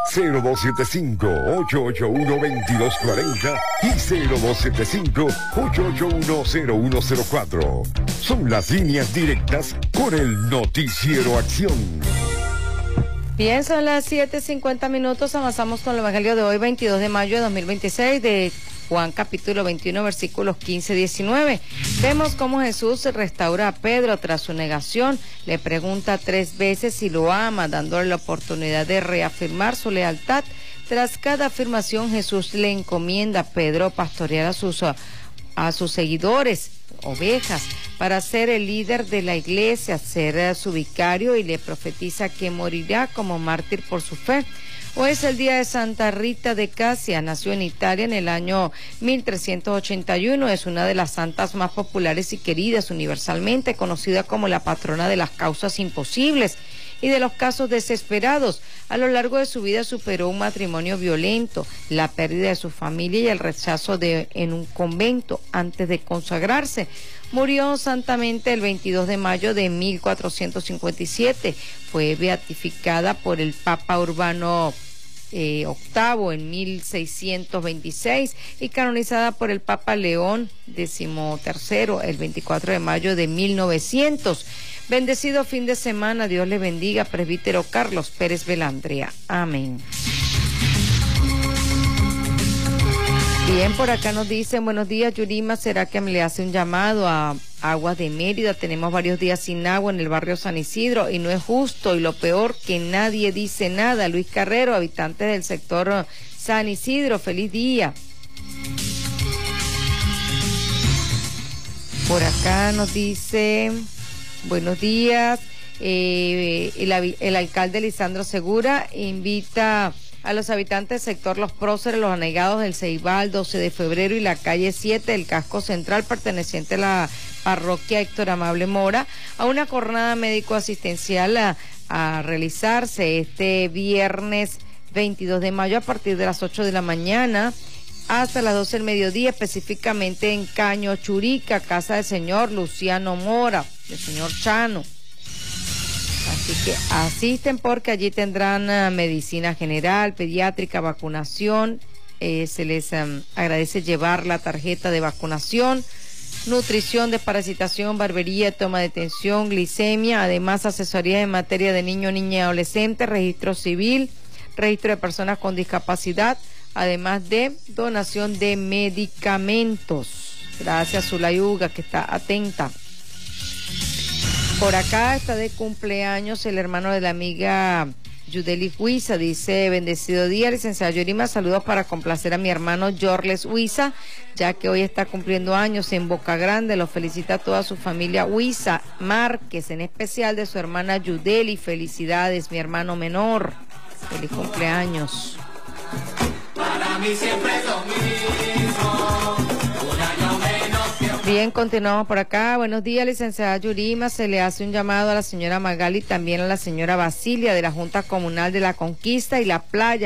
0275-881-2240 y 0275-881-0104. Son las líneas directas con el Noticiero Acción. Bien, son las 7:50. Avanzamos con el Evangelio de hoy, 22 de mayo de 2026, de Juan capítulo 21, versículos 15-19. Vemos cómo Jesús restaura a Pedro tras su negación. Le pregunta 3 veces si lo ama, dándole la oportunidad de reafirmar su lealtad. Tras cada afirmación, Jesús le encomienda a Pedro pastorear a sus seguidores, ovejas, para ser el líder de la iglesia, ser su vicario, y le profetiza que morirá como mártir por su fe. Hoy es el día de Santa Rita de Casia. Nació en Italia en el año 1381. Es una de las santas más populares y queridas universalmente, conocida como la patrona de las causas imposibles y de los casos desesperados. A lo largo de su vida superó un matrimonio violento, la pérdida de su familia y el rechazo en un convento antes de consagrarse. Murió santamente el 22 de mayo de 1457. Fue beatificada por el Papa Urbano VIII en 1626 y canonizada por el Papa León XIII el 24 de mayo de 1900. Bendecido fin de semana. Dios le bendiga, presbítero Carlos Pérez Belandria. Amén. Bien, por acá nos dicen, buenos días, Yurima, ¿será que me le hace un llamado a Aguas de Mérida? Tenemos varios días sin agua en el barrio San Isidro y no es justo, y lo peor que nadie dice nada. Luis Carrero, habitante del sector San Isidro, feliz día. Por acá nos dice, buenos días, el alcalde Lisandro Segura invita a los habitantes del sector Los Próceres, Los Anegados del Ceibal, 12 de febrero y la calle 7 del casco central perteneciente a la parroquia Héctor Amable Mora a una jornada médico-asistencial a realizarse este viernes 22 de mayo a partir de las 8 de la mañana hasta las 12 del mediodía, específicamente en Caño Churica, casa del señor Luciano Mora, del señor Chano. Así que asisten porque allí tendrán medicina general, pediátrica, vacunación. Se les agradece llevar la tarjeta de vacunación, nutrición, desparasitación, barbería, toma de tensión, glicemia, además asesoría en materia de niño, niña y adolescente, registro civil, registro de personas con discapacidad, además de donación de medicamentos. Gracias, Zulayuga, que está atenta. Por acá está de cumpleaños el hermano de la amiga Yudeli Huiza. Dice, bendecido día, licenciada Yorima, saludos para complacer a mi hermano Jorles Huiza, ya que hoy está cumpliendo años en Boca Grande. Lo felicita a toda su familia Huiza Márquez, en especial de su hermana Yudeli. Felicidades, mi hermano menor. Feliz cumpleaños. Para mí siempre es lo mismo. Bien, continuamos por acá. Buenos días, licenciada Yurima. Se le hace un llamado a la señora Magali, también a la señora Basilia de la Junta Comunal de la Conquista y la Playa.